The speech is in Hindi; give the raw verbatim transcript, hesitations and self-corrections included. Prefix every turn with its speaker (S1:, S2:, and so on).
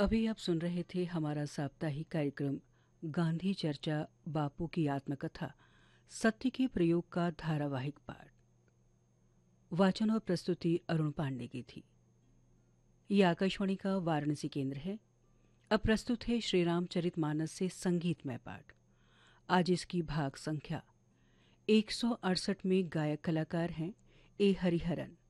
S1: अभी आप सुन रहे थे हमारा साप्ताहिक कार्यक्रम गांधी चर्चा बापू की आत्मकथा सत्य के प्रयोग का धारावाहिक पाठ। वाचन और प्रस्तुति अरुण पांडे की थी। ये आकाशवाणी का वाराणसी केंद्र है। अब प्रस्तुत है श्री रामचरितमानस से संगीतमय पाठ। आज इसकी भाग संख्या एक सौ अड़सठ में गायक कलाकार हैं ए हरिहरन।